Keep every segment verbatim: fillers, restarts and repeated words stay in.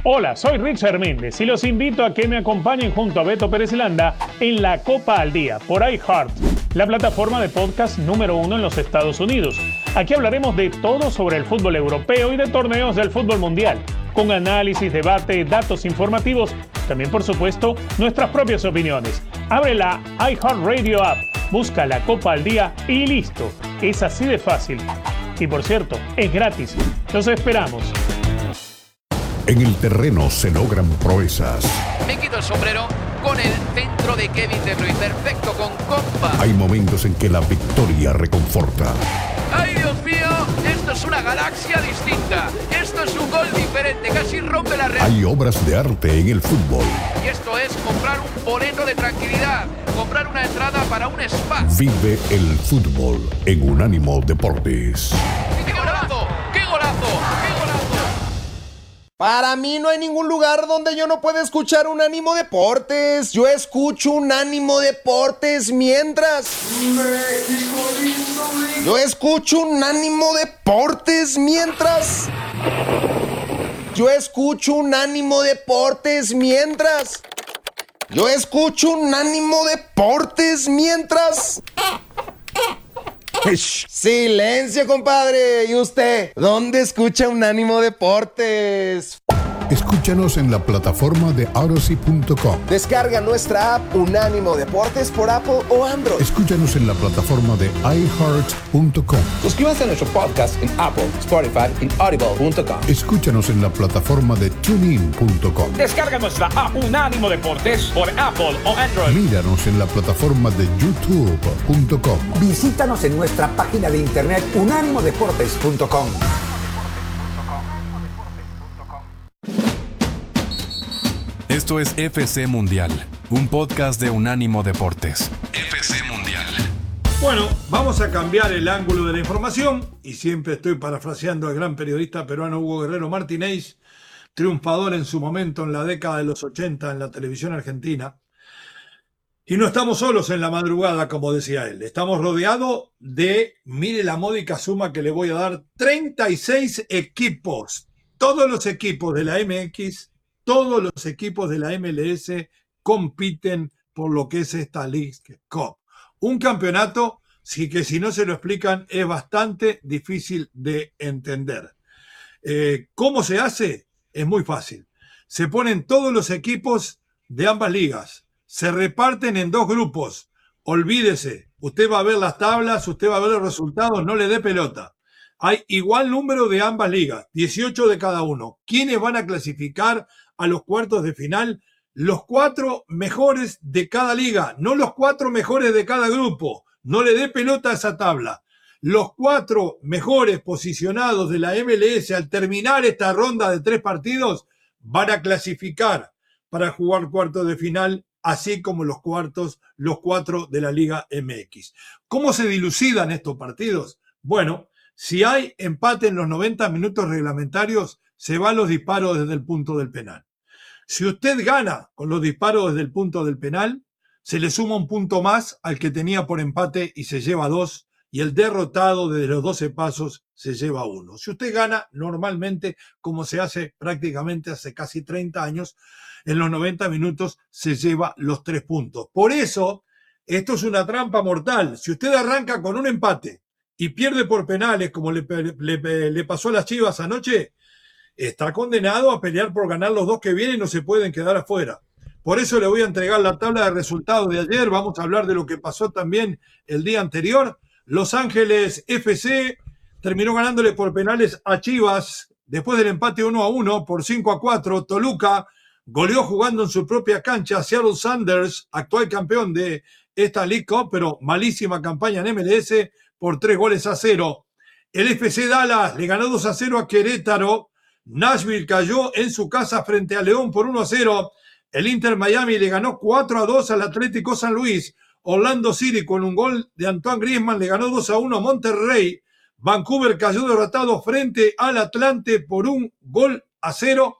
Hola, soy Richard Méndez y los invito a que me acompañen junto a Beto Pérez Landa en La Copa al Día por iHeart, la plataforma de podcast número uno en los Estados Unidos. Aquí hablaremos de todo sobre el fútbol europeo y de torneos del fútbol mundial, con análisis, debate, datos informativos, también por supuesto nuestras propias opiniones. Abre la iHeartRadio app, busca La Copa al Día y listo. Es así de fácil. Y por cierto, es gratis. Los esperamos. En el terreno se logran proezas. Me quito el sombrero con el centro de Kevin De Bruyne. Perfecto, con compa. Hay momentos en que la victoria reconforta. ¡Ay, Dios mío! Esto es una galaxia distinta. Esto es un gol diferente. Casi rompe la red. Hay obras de arte en el fútbol. Y esto es comprar un boleto de tranquilidad. Comprar una entrada para un spa. Vive el fútbol en Unánimo Deportes. ¡Qué golazo! ¡Qué golazo! ¡Qué golazo! Para mí no hay ningún lugar donde yo no pueda escuchar Unánimo Deportes. Yo escucho Unánimo Deportes mientras... Yo escucho Unánimo Deportes mientras... Yo escucho Unánimo Deportes mientras... Yo escucho Unánimo Deportes mientras... Silencio, compadre. ¿Y usted? ¿Dónde escucha Unánimo Deportes? Escúchanos en la plataforma de Odyssey punto com. Descarga nuestra app Unánimo Deportes por Apple o Android. Escúchanos en la plataforma de iHeart punto com. Suscríbase a nuestro podcast en Apple, Spotify y Audible punto com. Escúchanos en la plataforma de TuneIn punto com. Descarga nuestra app Unánimo Deportes por Apple o Android. Míranos en la plataforma de YouTube punto com. Visítanos en nuestra página de internet unánimo deportes punto com. Esto es F C Mundial, un podcast de Unánimo Deportes. F C Mundial. Bueno, vamos a cambiar el ángulo de la información y siempre estoy parafraseando al gran periodista peruano Hugo Guerrero Martínez, triunfador en su momento en la década de los ochenta en la televisión argentina. Y no estamos solos en la madrugada, como decía él. Estamos rodeados de, mire la módica suma que le voy a dar, treinta y seis equipos. Todos los equipos de la M X, todos los equipos de la M L S compiten por lo que es esta League Cup. Un campeonato sí que si no se lo explican es bastante difícil de entender. Eh, ¿Cómo se hace? Es muy fácil. Se ponen todos los equipos de ambas ligas. Se reparten en dos grupos. Olvídese, usted va a ver las tablas, usted va a ver los resultados, no le dé pelota. Hay igual número de ambas ligas, dieciocho de cada uno. ¿Quiénes van a clasificar a los cuartos de final? Los cuatro mejores de cada liga, no los cuatro mejores de cada grupo. No le dé pelota a esa tabla. Los cuatro mejores posicionados de la M L S al terminar esta ronda de tres partidos van a clasificar para jugar cuartos de final, así como los cuartos, los cuatro de la Liga M X. ¿Cómo se dilucidan estos partidos? Bueno, si hay empate en los noventa minutos reglamentarios, se van los disparos desde el punto del penal. Si usted gana con los disparos desde el punto del penal, se le suma un punto más al que tenía por empate y se lleva dos, y el derrotado desde los doce pasos se lleva uno. Si usted gana normalmente, como se hace prácticamente hace casi treinta años, en los noventa minutos se lleva los tres puntos. Por eso, esto es una trampa mortal. Si usted arranca con un empate y pierde por penales, como le, le, le pasó a las Chivas anoche, está condenado a pelear por ganar los dos que vienen y no se pueden quedar afuera. Por eso le voy a entregar la tabla de resultados de ayer. Vamos a hablar de lo que pasó también el día anterior. Los Ángeles F C terminó ganándole por penales a Chivas después del empate uno a uno por cinco a cuatro. Toluca goleó jugando en su propia cancha a Seattle Sounders, actual campeón de esta League Cup, pero malísima campaña en M L S por tres goles a cero. El F C Dallas le ganó dos a cero a Querétaro. Nashville cayó en su casa frente a León por uno a cero. El Inter Miami le ganó cuatro a dos al Atlético San Luis. Orlando City con un gol de Antoine Griezmann le ganó dos a uno a Monterrey. Vancouver cayó derrotado frente al Atlante por un gol a cero.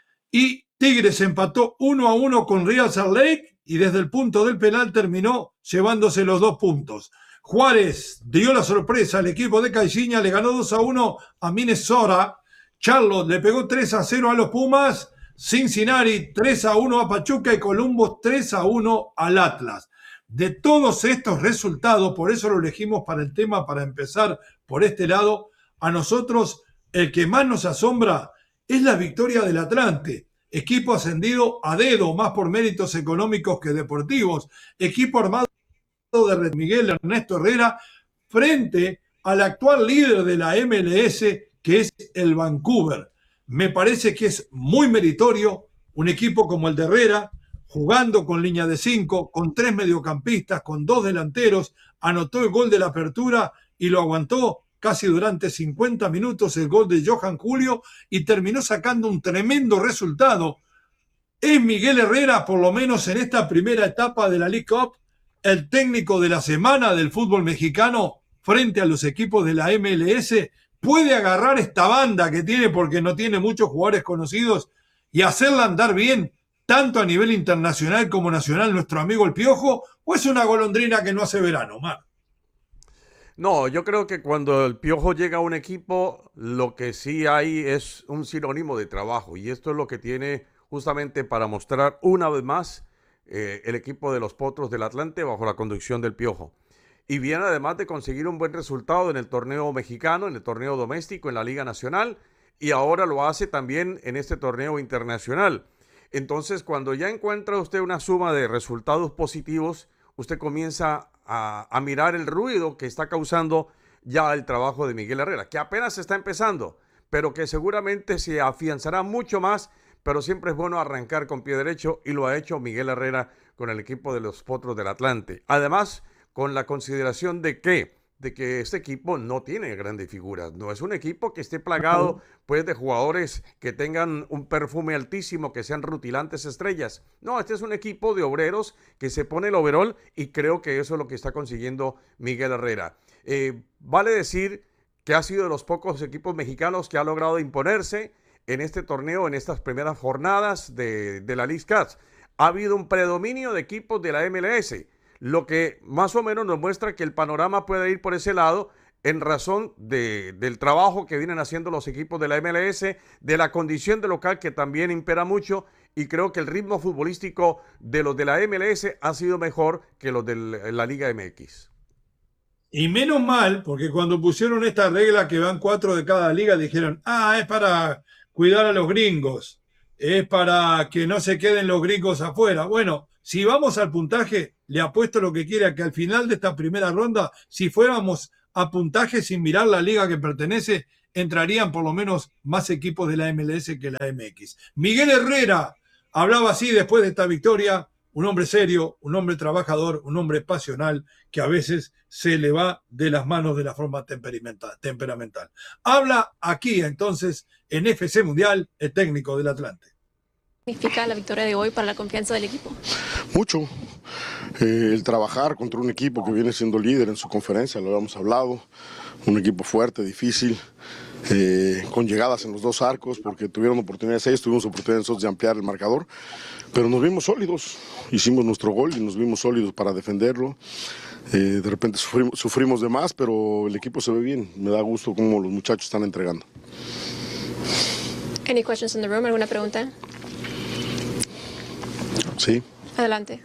Y Tigres empató uno a uno con Real Salt Lake y desde el punto del penal terminó llevándose los dos puntos. Juárez dio la sorpresa al equipo de Caixinha, le ganó dos a uno a Minnesota. Charlotte le pegó tres a cero a los Pumas. Cincinnati tres a uno a Pachuca y Columbus tres a uno al Atlas. De todos estos resultados, por eso lo elegimos para el tema, para empezar por este lado, a nosotros el que más nos asombra es la victoria del Atlante, equipo ascendido a dedo, más por méritos económicos que deportivos, equipo armado de Miguel Ernesto Herrera, frente al actual líder de la M L S, que es el Vancouver. Me parece que es muy meritorio un equipo como el de Herrera, jugando con línea de cinco, con tres mediocampistas, con dos delanteros, anotó el gol de la apertura y lo aguantó casi durante cincuenta minutos, el gol de Johan Julio, y terminó sacando un tremendo resultado. Es Miguel Herrera, por lo menos en esta primera etapa de la League Cup, el técnico de la semana del fútbol mexicano frente a los equipos de la M L S. Puede agarrar esta banda que tiene, porque no tiene muchos jugadores conocidos, y hacerla andar bien, tanto a nivel internacional como nacional, nuestro amigo el Piojo, o es una golondrina que no hace verano, Mar. No, yo creo que cuando el Piojo llega a un equipo, lo que sí hay es un sinónimo de trabajo, y esto es lo que tiene justamente para mostrar una vez más eh, el equipo de los Potros del Atlante bajo la conducción del Piojo. Y viene además de conseguir un buen resultado en el torneo mexicano, en el torneo doméstico, en la Liga Nacional, y ahora lo hace también en este torneo internacional. Entonces, cuando ya encuentra usted una suma de resultados positivos, usted comienza a, a mirar el ruido que está causando ya el trabajo de Miguel Herrera, que apenas está empezando, pero que seguramente se afianzará mucho más, pero siempre es bueno arrancar con pie derecho, y lo ha hecho Miguel Herrera con el equipo de los Potros del Atlante. Además, con la consideración de que de que este equipo no tiene grandes figuras, no es un equipo que esté plagado pues de jugadores que tengan un perfume altísimo, que sean rutilantes estrellas. No, este es un equipo de obreros que se pone el overol, y creo que eso es lo que está consiguiendo Miguel Herrera. Eh, vale decir que ha sido de los pocos equipos mexicanos que ha logrado imponerse en este torneo, en estas primeras jornadas de, de la League Cup. Ha habido un predominio de equipos de la M L S, lo que más o menos nos muestra que el panorama puede ir por ese lado en razón de, del trabajo que vienen haciendo los equipos de la M L S, de la condición de local que también impera mucho, y creo que el ritmo futbolístico de los de la M L S ha sido mejor que los de la Liga M X. Y menos mal, porque cuando pusieron esta regla que van cuatro de cada liga, dijeron, ah, es para cuidar a los gringos, es para que no se queden los gringos afuera. Bueno, si vamos al puntaje, le apuesto lo que quiera, que al final de esta primera ronda, si fuéramos a puntaje sin mirar la liga que pertenece, entrarían por lo menos más equipos de la M L S que la M X. Miguel Herrera hablaba así después de esta victoria, un hombre serio, un hombre trabajador, un hombre pasional, que a veces se le va de las manos de la forma temperamental. Habla aquí entonces en F C Mundial el técnico del Atlante. ¿Qué significa la victoria de hoy para la confianza del equipo? Mucho. Eh, el trabajar contra un equipo que viene siendo líder en su conferencia, lo habíamos hablado, un equipo fuerte, difícil, eh, con llegadas en los dos arcos, porque tuvieron oportunidades ellos, tuvimos oportunidades nosotros de ampliar el marcador, pero nos vimos sólidos, hicimos nuestro gol y nos vimos sólidos para defenderlo. Eh, de repente sufrimos, sufrimos de más, pero el equipo se ve bien, me da gusto cómo los muchachos están entregando. Any questions in the room? ¿Alguna pregunta? Sí. Adelante.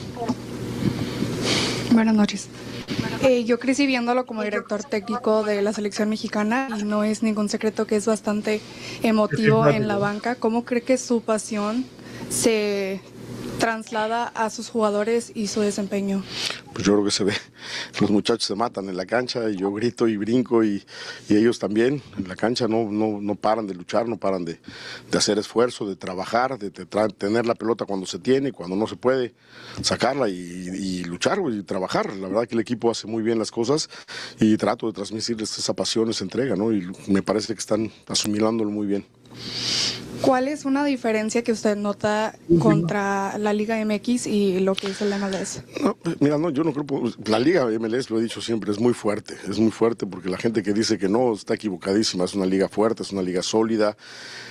Buenas noches. Eh, yo crecí viéndolo como director técnico de la selección mexicana y no es ningún secreto que es bastante emotivo en la banca. ¿Cómo cree que su pasión se traslada a sus jugadores y su desempeño? Pues yo creo que se ve, los muchachos se matan en la cancha y yo grito y brinco y, y ellos también en la cancha no, no, no paran de luchar, no paran de, de hacer esfuerzo, de trabajar, de, de tra- tener la pelota cuando se tiene y cuando no se puede, sacarla y, y luchar y trabajar. La verdad que el equipo hace muy bien las cosas y trato de transmitirles esa pasión, esa entrega, ¿no? Y me parece que están asimilándolo muy bien. ¿Cuál es una diferencia que usted nota contra la Liga M X y lo que es el M L S? No, mira, no, yo no creo, la Liga M L S, lo he dicho siempre, es muy fuerte, es muy fuerte porque la gente que dice que no está equivocadísima, es una liga fuerte, es una liga sólida.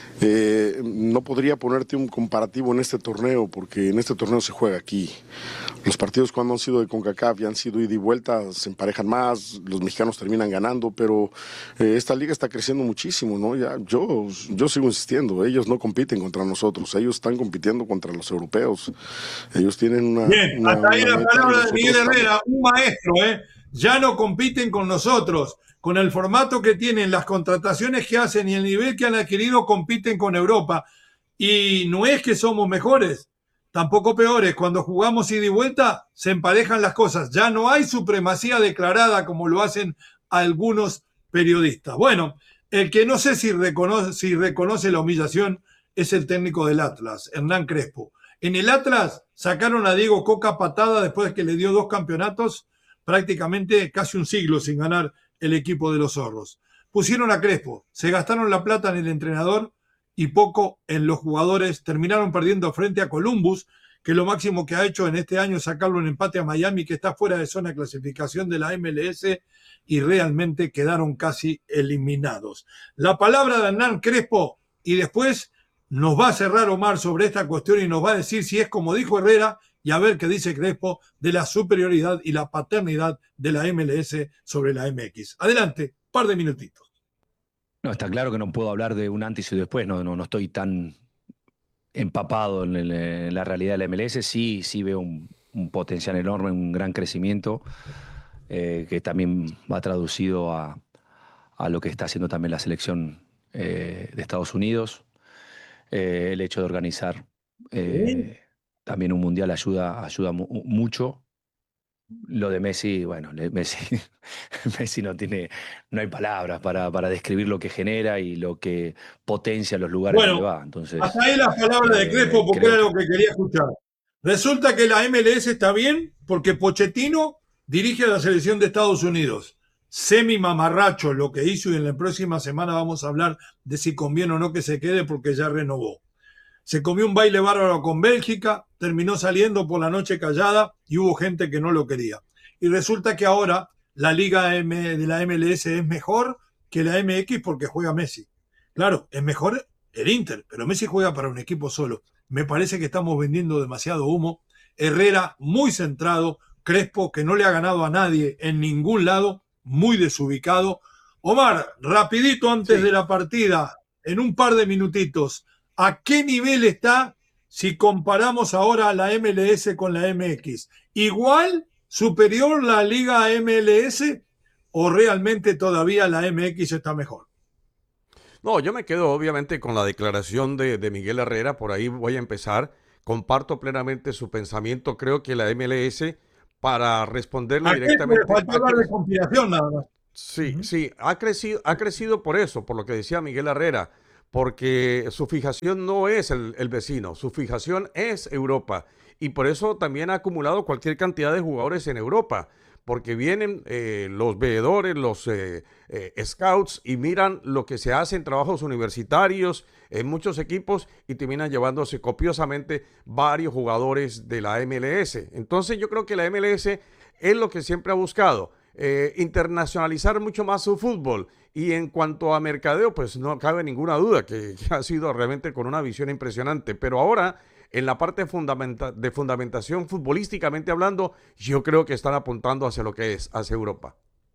Eh, no podría ponerte un comparativo en este torneo porque en este torneo se juega aquí. Los partidos cuando han sido de CONCACAF y han sido ida y vuelta se emparejan más, los mexicanos terminan ganando, pero eh, esta liga está creciendo muchísimo, ¿no? Ya, yo, yo sigo insistiendo, ellos no compiten contra nosotros, ellos están compitiendo contra los europeos. Ellos tienen una... Bien, una, hasta ahí una la palabra de Miguel Herrera, un maestro, ¿eh? Ya no compiten con nosotros. Con el formato que tienen, las contrataciones que hacen y el nivel que han adquirido, compiten con Europa. Y no es que somos mejores, tampoco peores. Cuando jugamos ida y vuelta, se emparejan las cosas. Ya no hay supremacía declarada como lo hacen algunos periodistas. Bueno, el que no sé si reconoce, si reconoce la humillación es el técnico del Atlas, Hernán Crespo. En el Atlas sacaron a Diego Coca patada después de que le dio dos campeonatos, prácticamente casi un siglo sin ganar el equipo de los zorros. Pusieron a Crespo, se gastaron la plata en el entrenador y poco en los jugadores. Terminaron perdiendo frente a Columbus, que lo máximo que ha hecho en este año es sacarlo en empate a Miami, que está fuera de zona de clasificación de la M L S, y realmente quedaron casi eliminados. La palabra de Hernán Crespo, y después nos va a cerrar Omar sobre esta cuestión y nos va a decir si es como dijo Herrera, y a ver qué dice Crespo de la superioridad y la paternidad de la M L S sobre la M X. Adelante, par de minutitos. No, está claro que no puedo hablar de un antes y después, no, no, no estoy tan empapado en, el, en la realidad de la M L S. Sí, sí veo un, un potencial enorme, un gran crecimiento, eh, que también va traducido a, a lo que está haciendo también la selección eh, de Estados Unidos. Eh, el hecho de organizar eh, también un mundial ayuda, ayuda mu mucho. Lo de Messi, bueno, Messi, Messi no tiene, no hay palabras para, para describir lo que genera y lo que potencia los lugares bueno, donde va. Entonces, hasta ahí las palabras eh, de Crespo, porque era lo que quería escuchar. Resulta que la M L S está bien porque Pochettino dirige a la selección de Estados Unidos. Semi mamarracho lo que hizo, y en la próxima semana vamos a hablar de si conviene o no que se quede porque ya renovó. Se comió un baile bárbaro con Bélgica, terminó saliendo por la noche callada y hubo gente que no lo quería. Y resulta que ahora la liga M de la M L S es mejor que la M X porque juega Messi. Claro, es mejor el Inter, pero Messi juega para un equipo solo. Me parece que estamos vendiendo demasiado humo. Herrera muy centrado, Crespo que no le ha ganado a nadie en ningún lado, muy desubicado. Omar, rapidito antes sí. de la partida, en un par de minutitos, ¿a qué nivel está si comparamos ahora la M L S con la M X? ¿Igual, superior la Liga M L S o realmente todavía la M X está mejor? No, yo me quedo obviamente con la declaración de, de Miguel Herrera, por ahí voy a empezar. Comparto plenamente su pensamiento, creo que la M L S, para responderle directamente... Me falta hablar de conspiración nada más. Sí, uh-huh. sí, ha crecido, ha crecido por eso, por lo que decía Miguel Herrera, porque su fijación no es el, el vecino, su fijación es Europa, y por eso también ha acumulado cualquier cantidad de jugadores en Europa, porque vienen eh, los veedores, los eh, eh, scouts, y miran lo que se hace en trabajos universitarios, en muchos equipos, y terminan llevándose copiosamente varios jugadores de la M L S. Entonces yo creo que la M L S es lo que siempre ha buscado, eh, internacionalizar mucho más su fútbol. Y en cuanto a mercadeo, pues no cabe ninguna duda que, que ha sido realmente con una visión impresionante. Pero ahora, en la parte fundamenta de fundamentación futbolísticamente hablando, yo creo que están apuntando hacia lo que es, hacia Europa.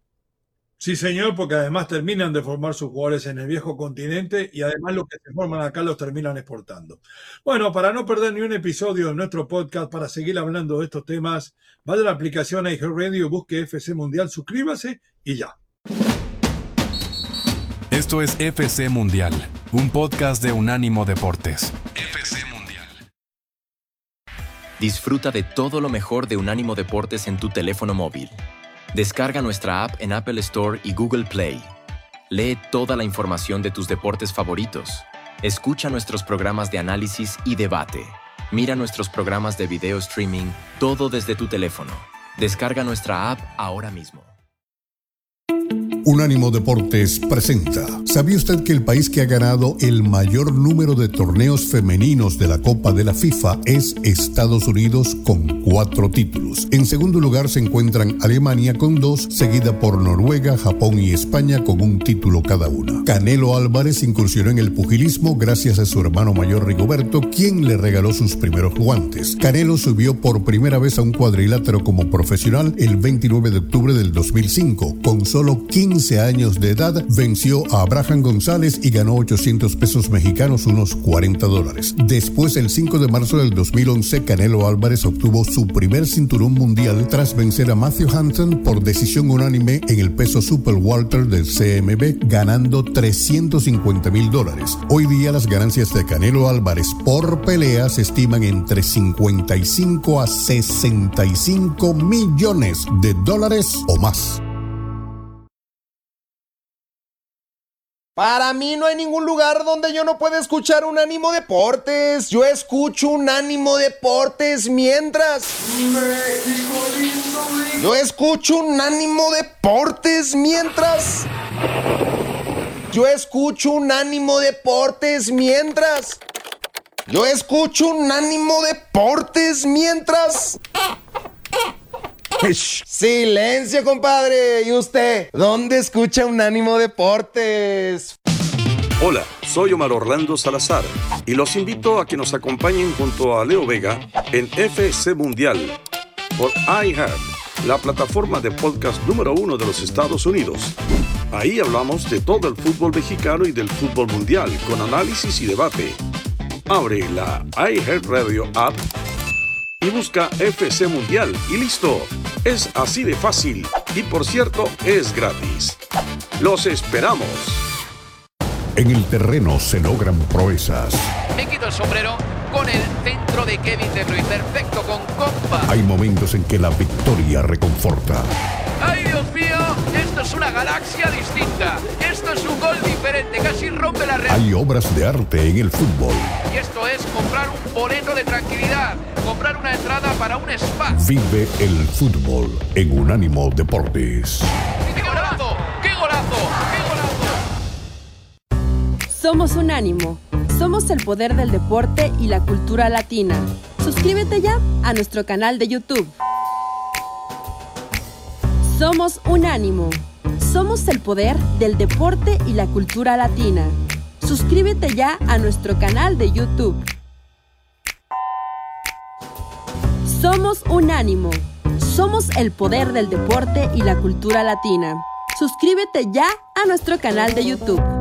Sí, señor, porque además terminan de formar sus jugadores en el viejo continente y además los que se forman acá los terminan exportando. Bueno, para no perder ni un episodio de nuestro podcast, para seguir hablando de estos temas, vaya a la aplicación iHeartRadio, busque F C Mundial, suscríbase y ya. Esto es F C Mundial, un podcast de Unánimo Deportes. F C Mundial. Disfruta de todo lo mejor de Unánimo Deportes en tu teléfono móvil. Descarga nuestra app en Apple Store y Google Play. Lee toda la información de tus deportes favoritos. Escucha nuestros programas de análisis y debate. Mira nuestros programas de video streaming, todo desde tu teléfono. Descarga nuestra app ahora mismo. Unánimo Deportes presenta. ¿Sabía usted que el país que ha ganado el mayor número de torneos femeninos de la Copa de la FIFA es Estados Unidos con cuatro títulos? En segundo lugar se encuentran Alemania con dos, seguida por Noruega, Japón y España con un título cada una. Canelo Álvarez incursionó en el pugilismo gracias a su hermano mayor Rigoberto, quien le regaló sus primeros guantes. Canelo subió por primera vez a un cuadrilátero como profesional el veintinueve de octubre del dos mil cinco. Con solo quince años de edad venció a Abraham González y ganó ochocientos pesos mexicanos, unos cuarenta dólares. Después, el cinco de marzo del dos mil once, Canelo Álvarez obtuvo su primer cinturón mundial tras vencer a Matthew Hampton por decisión unánime en el peso super welter del C M B, ganando trescientos cincuenta mil dólares. Hoy día las ganancias de Canelo Álvarez por pelea se estiman entre cincuenta y cinco a sesenta y cinco millones de dólares o más. Para mí no hay ningún lugar donde yo no pueda escuchar Unánimo Deportes. Yo escucho Unánimo Deportes mientras... Yo escucho Unánimo Deportes mientras... Yo escucho Unánimo Deportes mientras... Yo escucho Unánimo Deportes mientras... Silencio, compadre. ¿Y usted? ¿Dónde escucha Unánimo Deportes? Hola, soy Omar Orlando Salazar y los invito a que nos acompañen junto a Leo Vega en F C Mundial por iHeart, la plataforma de podcast número uno de los Estados Unidos. Ahí hablamos de todo el fútbol mexicano y del fútbol mundial con análisis y debate. Abre la iHeart Radio app y busca F C Mundial y listo. Es así de fácil y, por cierto, es gratis. ¡Los esperamos! En el terreno se logran proezas. Me quito el sombrero con el centro de Kevin De Bruyne. Perfecto, con compa. Hay momentos en que la victoria reconforta. ¡Ay, Dios mío! Esto es una galaxia distinta. Esto es un gol diferente. Casi rompe la red. Hay obras de arte en el fútbol. Y esto es comprar un boleto de tranquilidad. Comprar una entrada para un spa. Vive el fútbol en Unánimo Deportes. ¡Qué golazo! ¡Qué golazo! ¡Qué golazo! Somos Unánimo. Somos el poder del deporte y la cultura latina. Suscríbete ya a nuestro canal de YouTube. Somos Unánimo. Somos el poder del deporte y la cultura latina. Suscríbete ya a nuestro canal de YouTube. Somos Unánimo. Somos el poder del deporte y la cultura latina. Suscríbete ya a nuestro canal de YouTube.